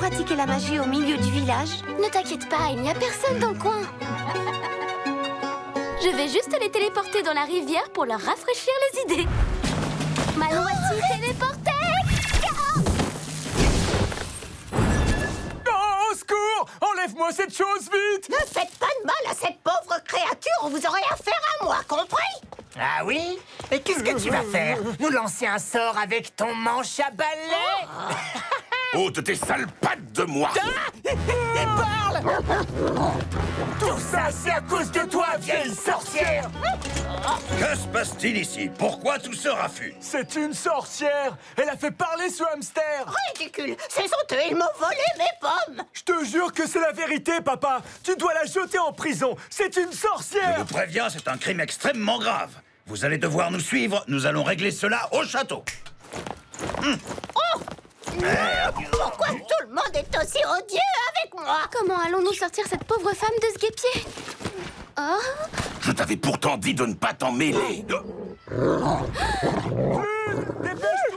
pratiquer la magie au milieu du village? Ne t'inquiète pas, il n'y a personne dans le coin. Je vais juste les téléporter dans la rivière pour leur rafraîchir les idées. Ma voici téléportée! Oh, au secours! Enlève-moi cette chose, vite! Ne faites pas de mal à cette pauvre créature, vous aurez affaire à moi, compris? Ah oui? Et qu'est-ce que tu vas faire? Nous lancer un sort avec ton manche à balai? Ôte tes sales pattes de moi! Il parle! Tout ça, c'est à cause de toi, vieille sorcière! Que se passe-t-il ici? Pourquoi tout ce raffut? C'est une sorcière! Elle a fait parler ce hamster! Ridicule, ces honteux, ils m'ont volé mes pommes! Je te jure que c'est la vérité, papa! Tu dois la jeter en prison! C'est une Je sorcière! vous préviens, c'est un crime extrêmement grave. Vous allez devoir nous suivre, nous allons régler cela au château. Pourquoi tout le monde est aussi odieux avec moi? Comment allons-nous sortir cette pauvre femme de ce guêpier? Oh, Je t'avais pourtant dit de ne pas t'en mêler. Dépêche-toi!